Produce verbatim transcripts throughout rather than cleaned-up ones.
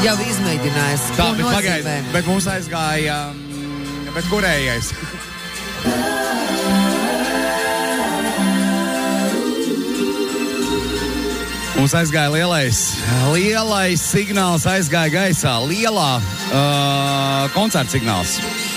Jau izmēģinājis. Tā, Ko bet nozīmē? pagaid, bet mums aizgāja, um, bet kurējais? Mums aizgāja lielais, lielais signāls aizgāja gaisā, lielā uh, koncerta signāls.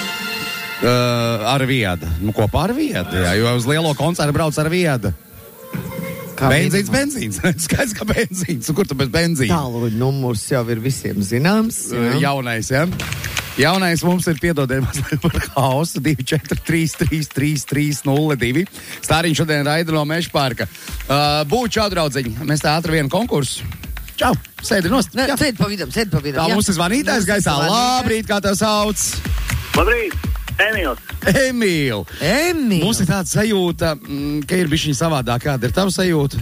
Uh, ar viedu. Nu, kopā ar viedu, jā, jo uz lielo koncertu brauc ar viedu. Kā Benzīns, vienmēr. benzīns. Skaidrs, ka benzīns. Kur tu bez benzīna? Tāluņa numurs jau ir visiem zināms. Uh, jaunais, jā. Jaunais mums ir, piedodiet, mazliet par hausu, divi četri trīs trīs trīs trīs nulle divi. Stāriņš šodien raida no Meža parka. Uh, Būt čau, draudziņi. Mēs tā ātri vienu konkursu. Čau, sēdi nost. Ne, Jā. sēd pa vidam, sēd pa vidam. Tā jā. mums ir zvanītājs Mums ir gaisā. zvanītājs. Labrīt, kā tev sauc? Labrīt, Emīls. Emīl. Emīl. Mums ir tāda sajūta, mm, ka ir bišķiņ savādāk. Kāda ir tava sajūta?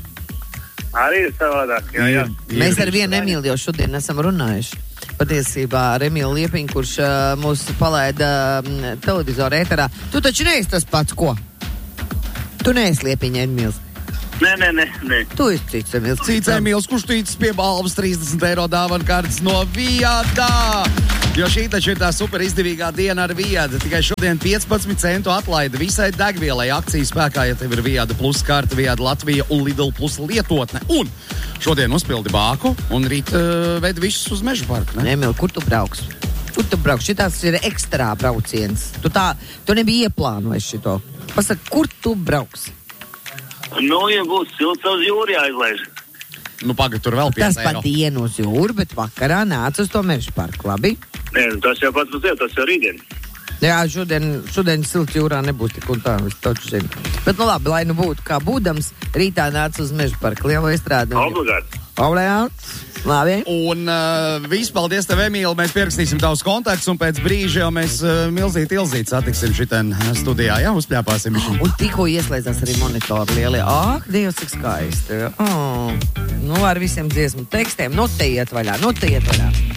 Arī ir savādāk. Jā, jā. Mēs ar vienu Emīlu jau šodien esam runājuši. Patiesībā ar Emīlu Liepiņu, kurš uh, mūs palaida um, televizoru ēterā. Tu taču neesi tas pats, ko? Tu neesi Liepiņa Emīls. Nē, nē, nē, nē. Tu esi cits Emīls. Cits Emīls, kurš tīcis pie balvas trīsdesmit eiro dāvana kartes no Viadā. Jo šī taču ir tā super izdevīgā diena ar Viadu. Tikai šodien piecpadsmit centu atlaida visai degvielai. Akcijas spēkā, ja tev ir Viada plus karta, Viada Latvija un Lidl plus lietotne. Un šodien uzpildi bāku un rīt uh, veidi visus uz Meža parku, ne? Emīl, kur tu brauks? Kur tu brauks? Šitās ir ekstrā brauciens. Tu tā, tu nebija ieplānojis šito. Pasaka, kur tu brauks? Nu, ja būs silts uz jūru jāizlaiž. Nu, pagad, tur vēl Tas pieci pa eiro. dienu uz jūru, bet vakarā nāc uz to Meža parku, labi? Nē, tas jau pats par sevi, tas jau rītdien. Jā, šodien, šodien silts jūrā nebūs tik un tā, es taču zinu. Bet, nu labi, lai nu būtu kā būdams, rītā nāc uz Meža parku, lielo izstrādi. Obligāti. Obligāti. Labi. Un uh, viss, paldies tev, Emīl. Mēs pierakstīsim tavus kontaktus un pēc brīža jau mēs uh, milzīt ilzīt satiksim šitien studijā. Jā, uzpļāpāsim viņu. Un tikko ieslēdzās arī monitori lielie. Ak, Dievs, cik skaisti. Oh. Nu, ar visiem dziesmu tekstiem. Nu, te iet vaļā, nu, te iet vaļā.